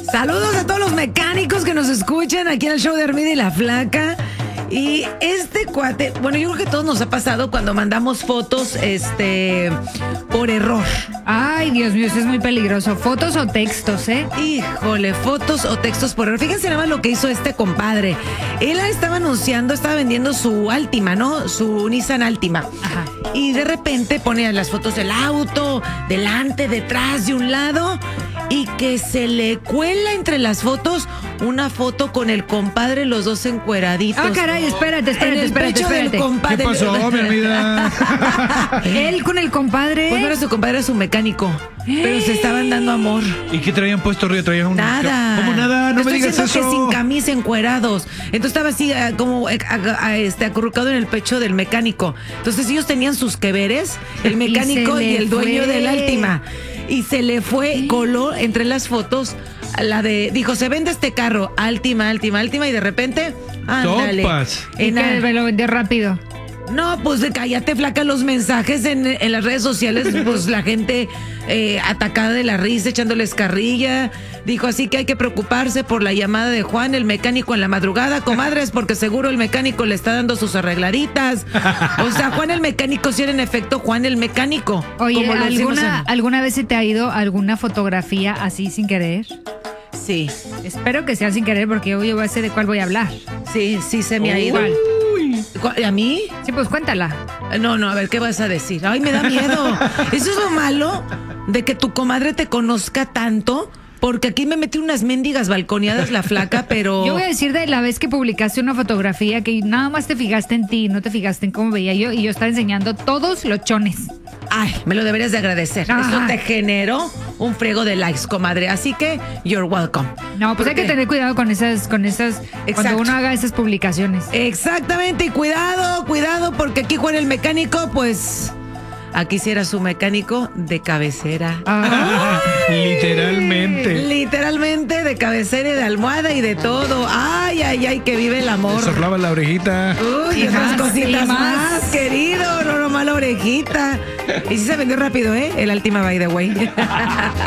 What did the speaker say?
Saludos a todos los mecánicos que nos escuchan aquí en el show de Hermida y la Flaca. Y este cuate, bueno, yo creo que todos nos ha pasado cuando mandamos fotos, por error. Ay, Dios mío, eso es muy peligroso. ¿Fotos o textos, Híjole, fotos o textos por error. Fíjense nada más lo que hizo este compadre. Él estaba anunciando, estaba vendiendo su Altima, ¿no? Su Nissan Altima. Ajá. Y de repente pone las fotos del auto, delante, detrás, de un lado, y que se le cuela entre las fotos una foto con el compadre, los dos encueraditos. Ah, caray, espérate. Del compadre. ¿Qué pasó, mi vida? Él con el compadre. Pues no era su compadre, era su mecánico. Pero se estaban dando amor. ¿Y qué traían puesto, Río? ¿Traían un... Nada. ¿Cómo nada? No me digas eso. Que sin camisa, encuerados. Entonces estaba así como acurrucado en el pecho del mecánico. Entonces ellos tenían sus que veres, el mecánico y el dueño del Altima. Y se le fue, coló entre las fotos dijo, se vende este carro, Altima, y de repente, ándale. Topas. Y que me lo vendió rápido. No, pues cállate, Flaca, los mensajes en las redes sociales, pues la gente atacada de la risa, echándoles carrilla. Dijo así que hay que preocuparse por la llamada de Juan, el mecánico en la madrugada, comadres, porque seguro el mecánico le está dando sus arregladitas. O sea, Juan el mecánico, si era en efecto Juan el mecánico. Oye, ¿alguna vez se te ha ido alguna fotografía así sin querer? Sí. Espero que sea sin querer, porque yo ya sé de cuál voy a hablar. Sí, se me ha ido. ¿A mí? Sí, pues cuéntala. No, a ver, ¿qué vas a decir? Ay, me da miedo. Eso es lo malo de que tu comadre te conozca tanto, porque aquí me metí unas mendigas balconeadas la Flaca, pero... Yo voy a decir de la vez que publicaste una fotografía que nada más te fijaste en ti, no te fijaste en cómo veía yo, y yo estaba enseñando todos los chones. Ay, me lo deberías de agradecer. Ajá. Eso te generó un friego de likes, comadre. Así que, you're welcome. No, pues hay que tener cuidado con esas, cuando uno haga esas publicaciones. Exactamente, y cuidado, porque aquí Juan el mecánico, pues... Aquí sí era su mecánico de cabecera. Literalmente de cabecera y de almohada y de todo. Ay, que vive el amor. Soplaba la orejita. Uy, y otras cositas más, querido. No, nomás la orejita. Y sí se vendió rápido, el Altima, by the way.